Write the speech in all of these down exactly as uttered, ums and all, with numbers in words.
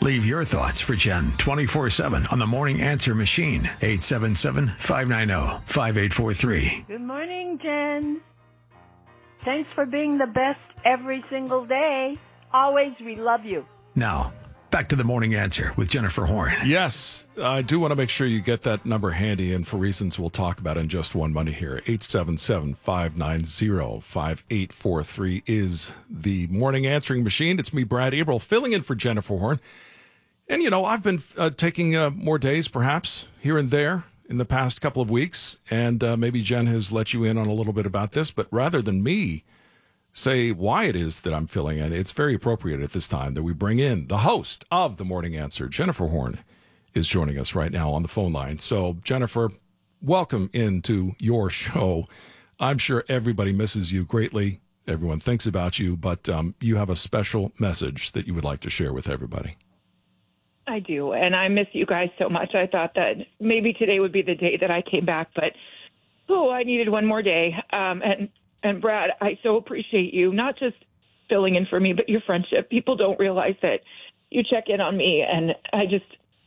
Leave your thoughts for Jen twenty-four seven on the Morning Answer Machine. eight seven seven, five nine zero, five eight four three. Good morning, Jen. Thanks for being the best every single day. Always, we love you. Now, back to the Morning Answer with Jennifer Horn. Yes, I do want to make sure you get that number handy, and for reasons we'll talk about in just one minute here. eight seven seven, five nine zero, five eight four three is the Morning Answering Machine. It's me, Brad Eberl, filling in for Jennifer Horn. And, you know, I've been uh, taking uh, more days, perhaps, here and there in the past couple of weeks, and uh, maybe Jen has let you in on a little bit about this, but rather than me say why it is that I'm filling in, it's very appropriate at this time that we bring in the host of the Morning Answer. Jennifer Horn is joining us right now on the phone line. So, Jennifer, welcome into your show. I'm sure everybody misses you greatly. Everyone thinks about you, but um, you have a special message that you would like to share with everybody. I do, and I miss you guys so much. I thought that maybe today would be the day that I came back, but, oh, I needed one more day. Um, and And Brad, I so appreciate you, not just filling in for me, but your friendship. People don't realize that you check in on me, and I just,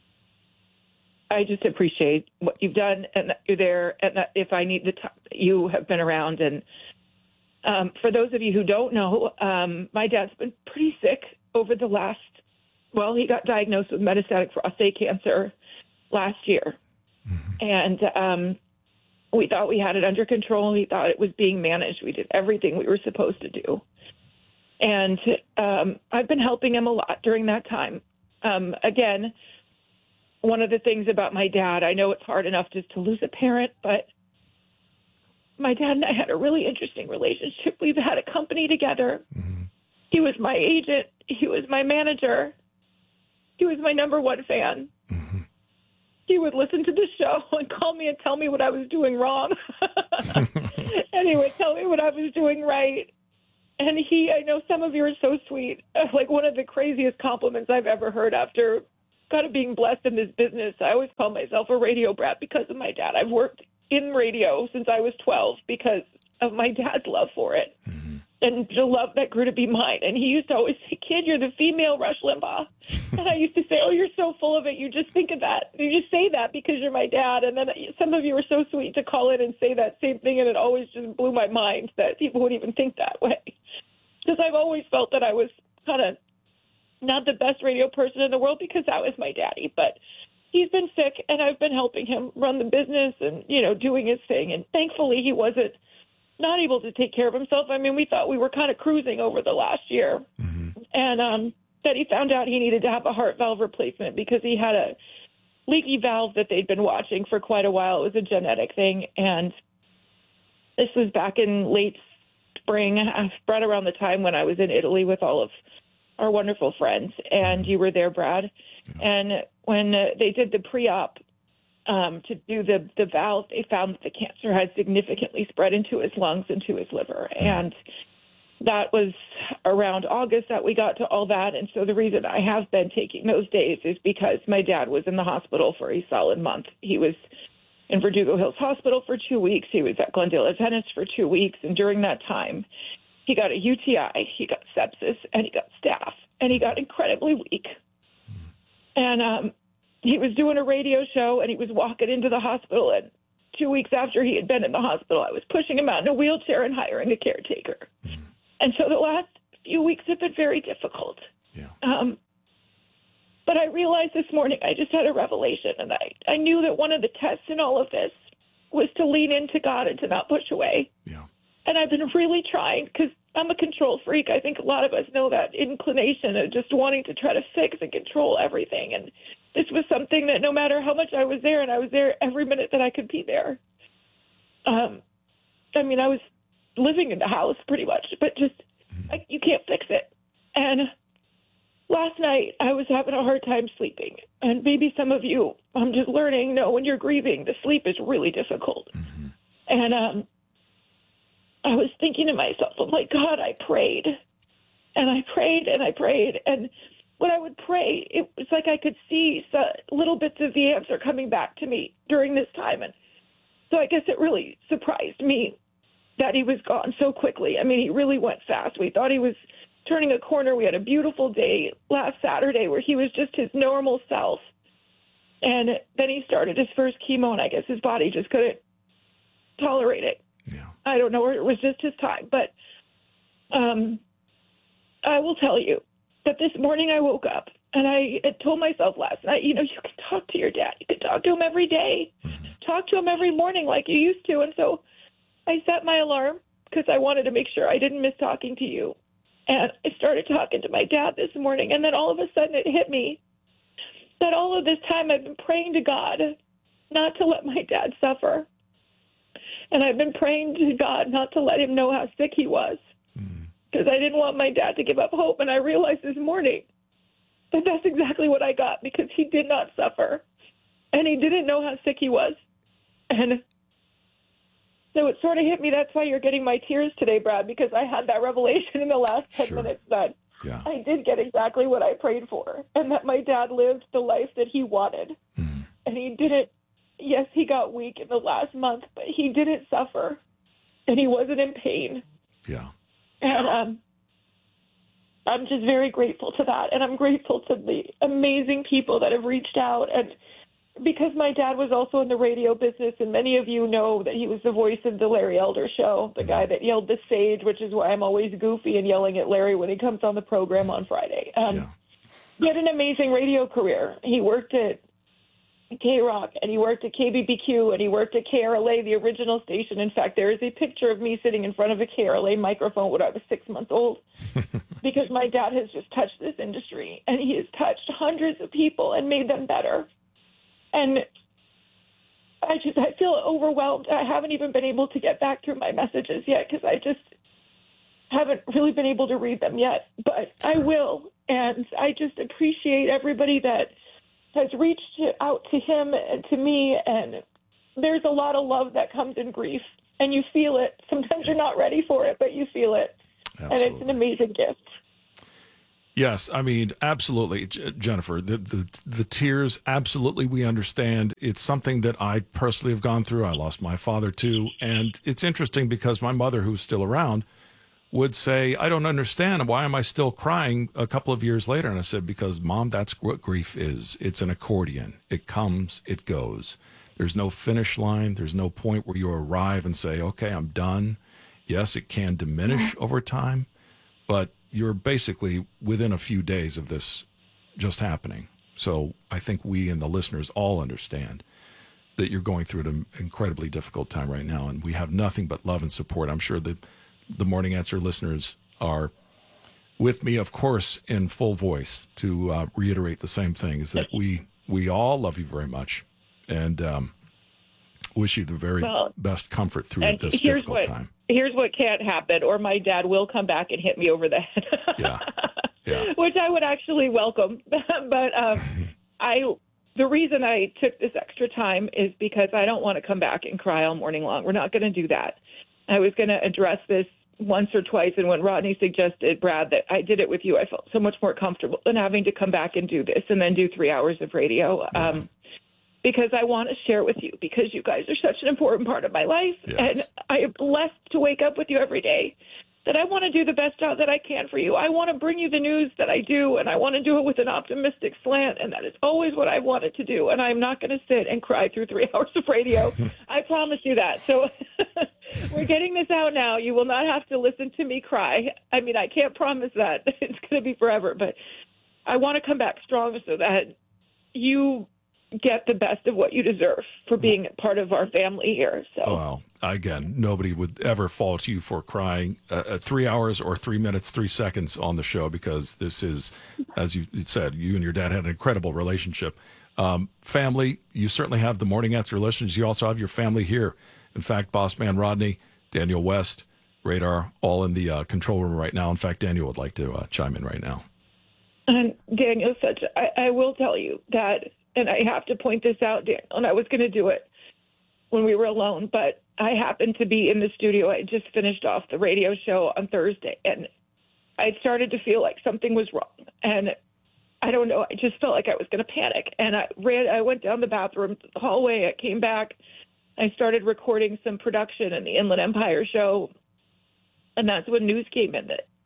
I just appreciate what you've done, and that you're there, and that if I need the time, you have been around. And um, for those of you who don't know, um, my dad's been pretty sick over the last. Well, he got diagnosed with metastatic prostate cancer last year, mm-hmm. and. Um, We thought we had it under control. We thought it was being managed. We did everything we were supposed to do. And um, I've been helping him a lot during that time. Um, again, one of the things about my dad, I know it's hard enough just to lose a parent, but my dad and I had a really interesting relationship. We've had a company together. Mm-hmm. He was my agent. He was my manager. He was my number one fan. Mm-hmm. He would listen to the show and call me and tell me what I was doing wrong. And he would tell me what I was doing right. And he, I know some of you are so sweet. Like one of the craziest compliments I've ever heard after kind of being blessed in this business. I always call myself a radio brat because of my dad. I've worked in radio since I was twelve because of my dad's love for it. Mm-hmm. And the love that grew to be mine. And he used to always say, kid, you're the female Rush Limbaugh. And I used to say, oh, you're so full of it. You just think of that. You just say that because you're my dad. And then some of you were so sweet to call in and say that same thing. And it always just blew my mind that people would even think that way. Because I've always felt that I was kind of not the best radio person in the world because that was my daddy. But he's been sick, and I've been helping him run the business and, you know, doing his thing. And thankfully he wasn't not able to take care of himself. I mean, we thought we were kind of cruising over the last year. Mm-hmm. And um, that he found out he needed to have a heart valve replacement because he had a leaky valve that they'd been watching for quite a while. It was a genetic thing. And this was back in late spring, right around the time when I was in Italy with all of our wonderful friends. And you were there, Brad. Yeah. And when uh, they did the pre-op, Um, to do the, the valve, they found that the cancer had significantly spread into his lungs and to his liver. And that was around August that we got to all that. And so the reason I have been taking those days is because my dad was in the hospital for a solid month. He was in Verdugo Hills Hospital for two weeks. He was at Glendale Adventist for two weeks. And during that time, he got a U T I, he got sepsis, and he got staph, and he got incredibly weak. And, um, he was doing a radio show, and he was walking into the hospital. And two weeks after he had been in the hospital, I was pushing him out in a wheelchair and hiring a caretaker. Mm. And so the last few weeks have been very difficult. Yeah. Um, but I realized this morning I just had a revelation, and I, I knew that one of the tests in all of this was to lean into God and to not push away. Yeah. And I've been really trying because I'm a control freak. I think a lot of us know that inclination of just wanting to try to fix and control everything. And this was something that no matter how much I was there, and I was there every minute that I could be there. Um, I mean, I was living in the house pretty much, but just I, you can't fix it. And last night I was having a hard time sleeping. And maybe some of you, I'm just learning, know when you're grieving, the sleep is really difficult. Mm-hmm. And um, I was thinking to myself, I'm like, God, I prayed. And I prayed and I prayed. And when I would pray, it was like I could see little bits of the answer coming back to me during this time. And so I guess it really surprised me that he was gone so quickly. I mean, he really went fast. We thought he was turning a corner. We had a beautiful day last Saturday where he was just his normal self. And then he started his first chemo, and I guess his body just couldn't tolerate it. Yeah. I don't know, or it was just his time. But um, I will tell you that this morning I woke up, and I had told myself last night, you know, you can talk to your dad. You can talk to him every day. Mm-hmm. Talk to him every morning like you used to. And so I set my alarm because I wanted to make sure I didn't miss talking to you. And I started talking to my dad this morning, and then all of a sudden it hit me that all of this time I've been praying to God not to let my dad suffer. And I've been praying to God not to let him know how sick he was, because mm. I didn't want my dad to give up hope. And I realized this morning that that's exactly what I got, because he did not suffer, and he didn't know how sick he was. And so it sort of hit me. That's why you're getting my tears today, Brad, because I had that revelation in the last ten sure. minutes that yeah. I did get exactly what I prayed for, and that my dad lived the life that he wanted. Mm. And he didn't, yes, he got weak in the last month, but he didn't suffer, and he wasn't in pain. Yeah. And um, I'm just very grateful to that, and I'm grateful to the amazing people that have reached out. And because my dad was also in the radio business, and many of you know that he was the voice of the Larry Elder Show, the guy that yelled the sage, which is why I'm always goofy and yelling at Larry when he comes on the program on Friday. Um, yeah. He had an amazing radio career. He worked at K-Rock, and he worked at K B B Q, and he worked at K R L A, the original station. In fact, there is a picture of me sitting in front of a K R L A microphone when I was six months old, because my dad has just touched this industry, and he has touched hundreds of people and made them better. And I just, I feel overwhelmed. I haven't even been able to get back through my messages yet, because I just haven't really been able to read them yet, but I will. And I just appreciate everybody that has reached out to him and to me. And there's a lot of love that comes in grief, and you feel it. Sometimes you're not ready for it, but you feel it. Absolutely. And it's an amazing gift. Yes, I mean, absolutely, J- Jennifer. The, the the tears, absolutely, we understand. It's something that I personally have gone through. I lost my father too, and it's interesting because my mother, who's still around, would say, "I don't understand. Why am I still crying a couple of years later?" And I said, "Because, Mom, that's what grief is. It's an accordion. It comes, it goes. There's no finish line. There's no point where you arrive and say, okay, I'm done. Yes, it can diminish over time, but you're basically within a few days of this just happening." So I think we and the listeners all understand that you're going through an incredibly difficult time right now, and we have nothing but love and support. I'm sure that the Morning Answer listeners are with me, of course, in full voice to uh, reiterate the same thing, is that we we all love you very much, and um, wish you the very well, best comfort through this difficult what, time. Here's what can't happen, or my dad will come back and hit me over the head. Yeah, yeah. Which I would actually welcome. But um, I, the reason I took this extra time is because I don't want to come back and cry all morning long. We're not going to do that. I was going to address this once or twice, and when Rodney suggested, Brad, that I did it with you, I felt so much more comfortable than having to come back and do this and then do three hours of radio. Yeah. Um, because I want to share with you, because you guys are such an important part of my life. Yes. And I am blessed to wake up with you every day, that I want to do the best job that I can for you. I want to bring you the news that I do, and I want to do it with an optimistic slant, and that is always what I wanted to do. And I'm not going to sit and cry through three hours of radio. I promise you that. So we're getting this out now. You will not have to listen to me cry. I mean, I can't promise that. It's going to be forever, but I want to come back strong so that you get the best of what you deserve for being part of our family here. So, well, again, nobody would ever fault you for crying uh, three hours or three minutes, three seconds on the show, because this is, as you said, you and your dad had an incredible relationship. Um, family, you certainly have the Morning Answer listeners. You also have your family here. In fact, Boss Man Rodney, Daniel West, Radar, all in the uh, control room right now. In fact, Daniel would like to uh, chime in right now. And Daniel, such I, I will tell you that, and I have to point this out, Daniel, and I was going to do it when we were alone, but I happened to be in the studio. I just finished off the radio show on Thursday, and I started to feel like something was wrong. And I don't know, I just felt like I was going to panic. And I ran, I went down the bathroom, the hallway, I came back, I started recording some production in the Inland Empire show, and that's when news came in that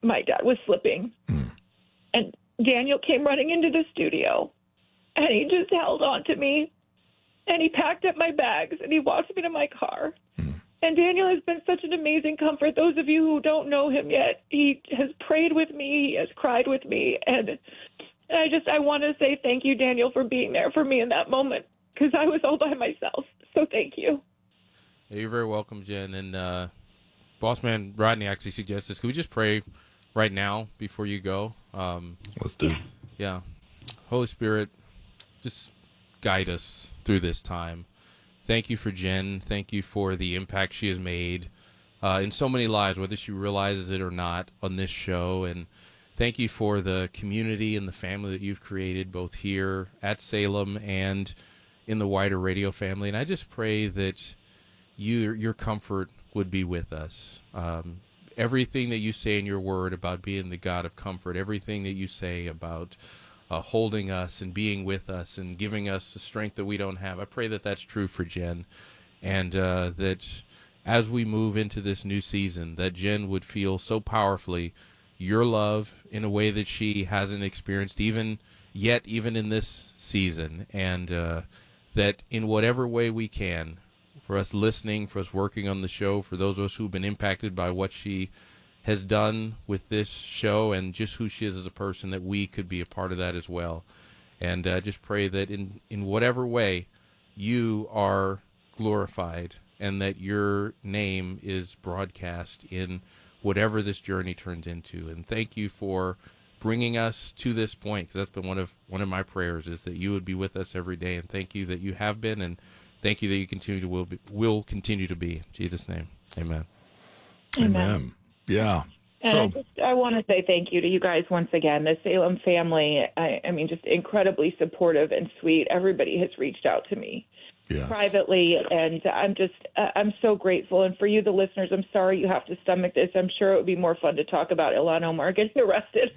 my dad was slipping. Mm. And Daniel came running into the studio, and he just held on to me, and he packed up my bags, and he walked me to my car. Mm. And Daniel has been such an amazing comfort. Those of you who don't know him yet, he has prayed with me, he has cried with me, and, and I just, I want to say thank you, Daniel, for being there for me in that moment, because I was all by myself. So thank you. Yeah, you're very welcome, Jen. And uh, Boss Man Rodney actually suggests this. Could we just pray right now before you go? Um, Let's do it. Yeah. Holy Spirit, just guide us through this time. Thank you for Jen. Thank you for the impact she has made uh, in so many lives, whether she realizes it or not, on this show. And thank you for the community and the family that you've created, both here at Salem and in the wider radio family. And I just pray that you, your comfort would be with us. Um, everything that you say in your word about being the God of comfort, everything that you say about Uh, holding us and being with us and giving us the strength that we don't have. I pray that that's true for Jen, and uh, that as we move into this new season, that Jen would feel so powerfully your love in a way that she hasn't experienced even yet, even in this season, and uh, that in whatever way we can, for us listening, for us working on the show, for those of us who've been impacted by what she has done with this show and just who she is as a person, that we could be a part of that as well. And uh, just pray that in, in whatever way you are glorified and that your name is broadcast in whatever this journey turns into. And thank you for bringing us to this point, because that's been one of one of my prayers, is that you would be with us every day. And thank you that you have been, and thank you that you continue to will be, will continue to be. In Jesus' name, amen. Amen. Amen. Yeah. And so, I, just, I want to say thank you to you guys once again. The Salem family, I, I mean, just incredibly supportive and sweet. Everybody has reached out to me yes. privately, and I'm just, uh, I'm so grateful. And for you, the listeners, I'm sorry you have to stomach this. I'm sure it would be more fun to talk about Ilhan Omar getting arrested.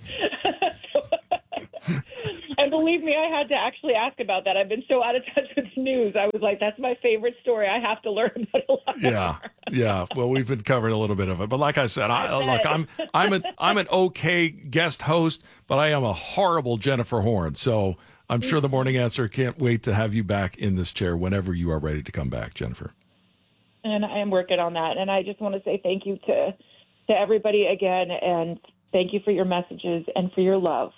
so, and believe me, I had to actually ask about that. I've been so out of touch with the news. I was like, that's my favorite story. I have to learn about Ilhan Yeah, Omar. yeah. Well, we've been covering a little bit of it, but like I said, I, I look, I'm I'm an I'm an okay guest host, but I am a horrible Jennifer Horn. So I'm sure the Morning Answer can't wait to have you back in this chair whenever you are ready to come back, Jennifer. And I am working on that. And I just want to say thank you to to everybody again, and thank you for your messages and for your love.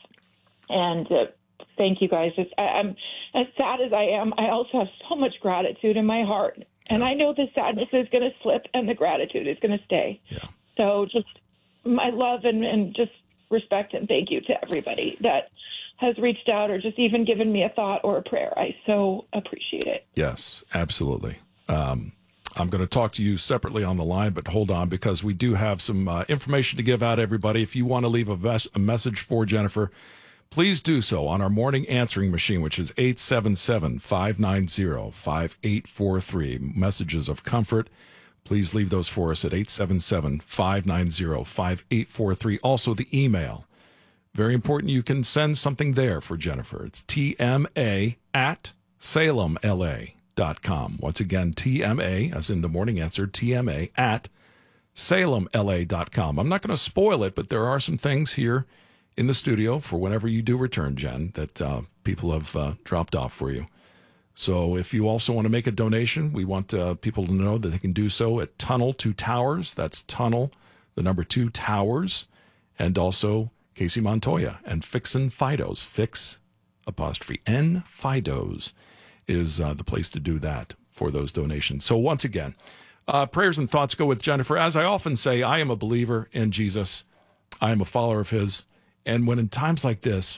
And uh, thank you guys. Just, I, I'm as sad as I am, I also have so much gratitude in my heart. And I know the sadness is going to slip and the gratitude is going to stay. Yeah. So just my love and, and just respect and thank you to everybody that has reached out or just even given me a thought or a prayer. I so appreciate it. Yes, absolutely. Um, I'm going to talk to you separately on the line, but hold on, because we do have some uh, information to give out, everybody. If you want to leave a, ves- a message for Jennifer, please do so on our morning answering machine, which is eight seven seven, five nine zero, five eight four three. Messages of comfort, please leave those for us at eight seven seven, five nine zero, five eight four three. Also, the email. Very important, you can send something there for Jennifer. It's T M A at salem L A dot com. Once again, T M A, as in the morning answer, T M A at salem L A dot com. I'm not going to spoil it, but there are some things here in the studio for whenever you do return, Jen, that uh, people have uh, dropped off for you. So if you also want to make a donation, we want uh, people to know that they can do so at Tunnel to Towers. That's Tunnel, the number two, Towers, and also Casey Montoya and Fixin' Fidos. Fix, apostrophe N, Fidos is uh, the place to do that for those donations. So once again, uh, prayers and thoughts go with Jennifer. As I often say, I am a believer in Jesus. I am a follower of his. And when in times like this,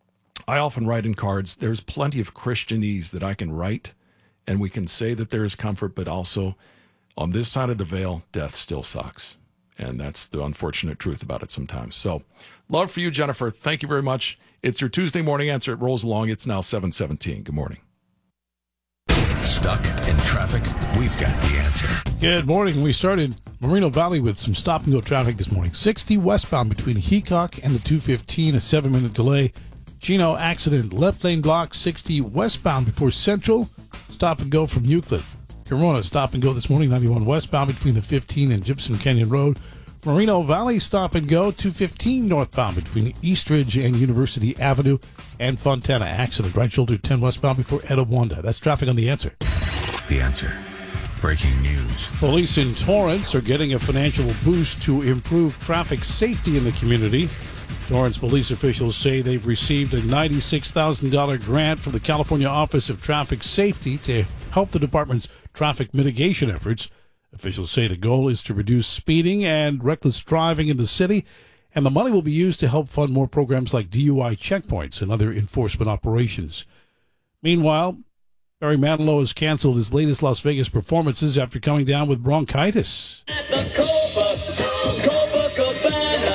I often write in cards, there's plenty of Christianese that I can write, and we can say that there is comfort, but also on this side of the veil, death still sucks. And that's the unfortunate truth about it sometimes. So love for you, Jennifer. Thank you very much. It's your Tuesday morning answer. It rolls along. It's now seven seventeen. Good morning. Stuck in traffic? We've got the answer. Good morning. We started Moreno Valley with some stop-and-go traffic this morning. sixty westbound between Heacock and the two fifteen, a seven-minute delay. Chino accident, left lane block, sixty westbound before Central. Stop-and-go from Euclid. Corona, stop-and-go this morning, ninety-one westbound between the fifteen and Gypsum Canyon Road. Moreno Valley stop and go, two fifteen northbound between Eastridge and University Avenue, and Fontana accident. Right shoulder ten westbound before Etiwanda. That's traffic on The Answer. The Answer. Breaking news. Police in Torrance are getting a financial boost to improve traffic safety in the community. Torrance police officials say they've received a ninety-six thousand dollars grant from the California Office of Traffic Safety to help the department's traffic mitigation efforts. Officials say the goal is to reduce speeding and reckless driving in the city, and the money will be used to help fund more programs like D U I checkpoints and other enforcement operations. Meanwhile, Barry Manilow has canceled his latest Las Vegas performances after coming down with bronchitis. At the Copa, Copacabana,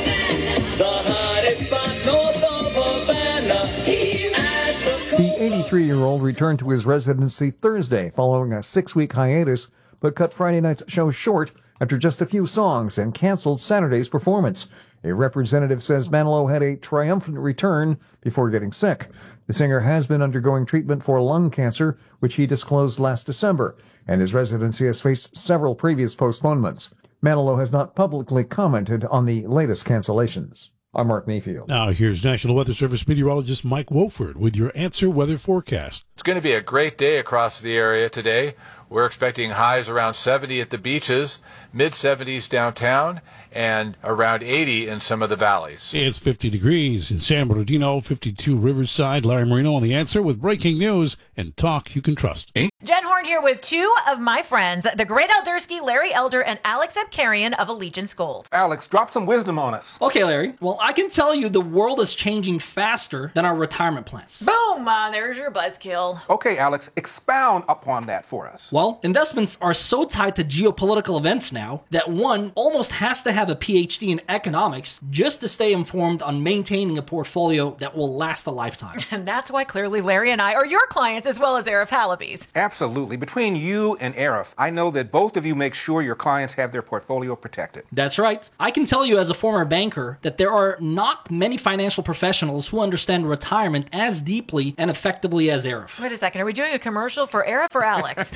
the hottest spot north of Havana. Here at the The eighty-three-year-old returned to his residency Thursday following a six-week hiatus, but cut Friday night's show short after just a few songs and canceled Saturday's performance. A representative says Manilow had a triumphant return before getting sick. The singer has been undergoing treatment for lung cancer, which he disclosed last December, and his residency has faced several previous postponements. Manilow has not publicly commented on the latest cancellations. I'm Mark Mayfield. Now here's National Weather Service meteorologist Mike Wofford with your Answer Weather forecast. It's going to be a great day across the area today. We're expecting highs around seventy at the beaches, mid seventies downtown, and around eighty in some of the valleys. It's fifty degrees in San Bernardino, fifty-two Riverside. Larry Marino on The Answer with breaking news and talk you can trust. Jen Horn here with two of my friends, the great Eldersky, Larry Elder, and Alex Abkarian of Allegiance Gold. Alex, drop some wisdom on us. Okay, Larry. Well, I can tell you the world is changing faster than our retirement plans. Boom! Uh, there's your buzzkill. Okay, Alex, expound upon that for us. Well, investments are so tied to geopolitical events now that one almost has to have a P H D in economics just to stay informed on maintaining a portfolio that will last a lifetime. And that's why clearly Larry and I are your clients as well as Arif Halaby's. Absolutely. Between you and Arif, I know that both of you make sure your clients have their portfolio protected. That's right. I can tell you as a former banker that there are not many financial professionals who understand retirement as deeply and effectively as Arif. Wait a second. Are we doing a commercial for Arif or Alex?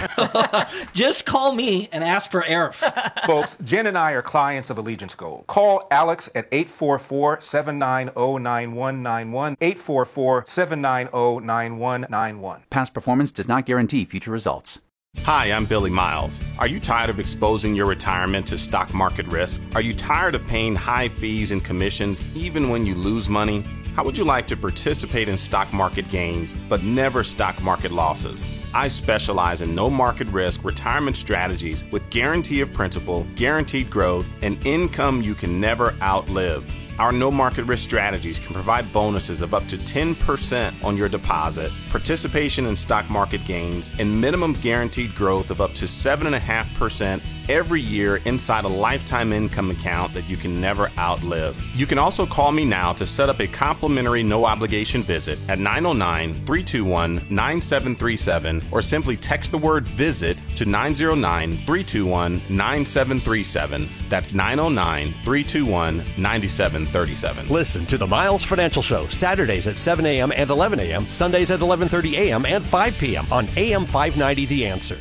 Just call me and ask for Arif. Folks, Jen and I are clients of Allegiance Gold. Call Alex at eight four four, seven nine zero, nine one nine one, eight four four, seven nine zero, nine one nine one. Past performance does not guarantee future results. Hi, I'm Billy Miles. Are you tired of exposing your retirement to stock market risk? Are you tired of paying high fees and commissions even when you lose money? How would you like to participate in stock market gains, but never stock market losses? I specialize in no market risk retirement strategies with guarantee of principal, guaranteed growth, and income you can never outlive. Our no market risk strategies can provide bonuses of up to ten percent on your deposit, participation in stock market gains, and minimum guaranteed growth of up to seven point five percent every year inside a lifetime income account that you can never outlive. You can also call me now to set up a complimentary no obligation visit at nine oh nine, three two one, nine seven three seven or simply text the word visit to nine oh nine, three two one, nine seven three seven. That's nine oh nine, three two one, nine seven three seven. Listen to the Miles Financial Show Saturdays at seven a.m. and eleven a.m., Sundays at eleven thirty a.m. and five p.m. on A M five ninety The Answer.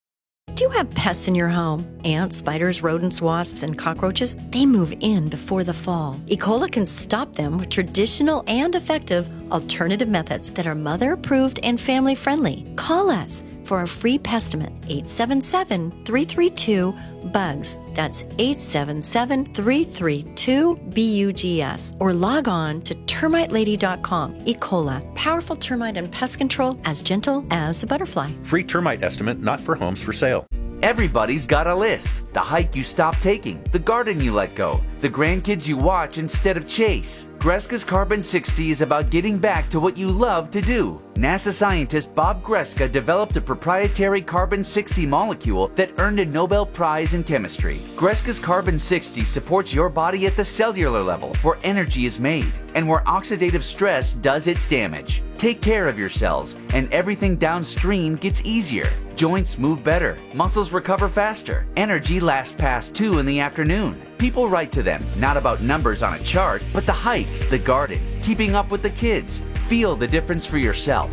Do you have pests in your home? Ants, spiders, rodents, wasps, and cockroaches? They move in before the fall. E. coli can stop them with traditional and effective alternative methods that are mother-approved and family-friendly. Call us for a free pestimate, eight seven seven, three three two, B U G S. That's eight seven seven, three three two, B U G S. Or log on to termite lady dot com. E. coli, powerful termite and pest control as gentle as a butterfly. Free termite estimate not for homes for sale. Everybody's got a list. The hike you stopped taking, the garden you let go, the grandkids you watch instead of chase. Greska's Carbon sixty is about getting back to what you love to do. NASA scientist Bob Greska developed a proprietary carbon sixty molecule that earned a Nobel Prize in chemistry. Greska's Carbon sixty supports your body at the cellular level, where energy is made, and where oxidative stress does its damage. Take care of your cells, and everything downstream gets easier. Joints move better, muscles recover faster, energy lasts past two in the afternoon. People write to them, not about numbers on a chart, but the hike, the garden, keeping up with the kids. Feel the difference for yourself.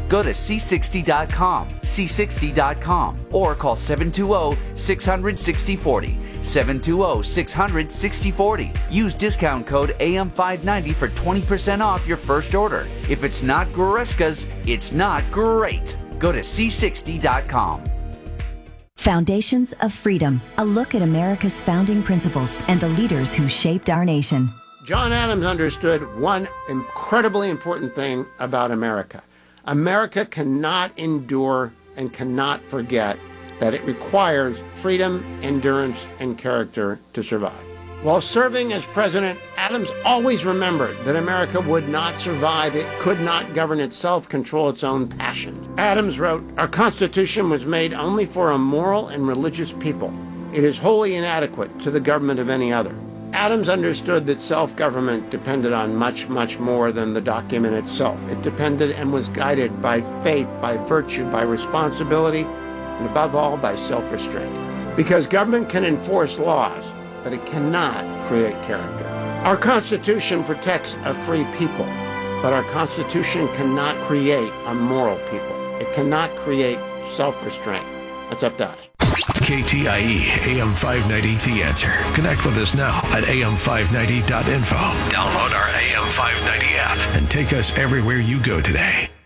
Go to c sixty dot com, c sixty dot com, or call seven two zero, six hundred, sixty forty, seven two zero, six hundred, sixty forty. Use discount code A M five ninety for twenty percent off your first order. If it's not Goreska's, it's not great. Go to c sixty dot com. Foundations of Freedom, a look at America's founding principles and the leaders who shaped our nation. John Adams understood one incredibly important thing about America. America cannot endure and cannot forget that it requires freedom, endurance, and character to survive. While serving as president, Adams always remembered that America would not survive. It could not govern itself, control its own passions. Adams wrote, "Our Constitution was made only for a moral and religious people. It is wholly inadequate to the government of any other." Adams understood that self-government depended on much, much more than the document itself. It depended and was guided by faith, by virtue, by responsibility, and above all, by self-restraint. Because government can enforce laws, but it cannot create character. Our Constitution protects a free people, but our Constitution cannot create a moral people. It cannot create self-restraint. That's up to us. K T I E A M five ninety The Answer. Connect with us now at A M five ninety dot info. Download our A M five ninety app and take us everywhere you go today.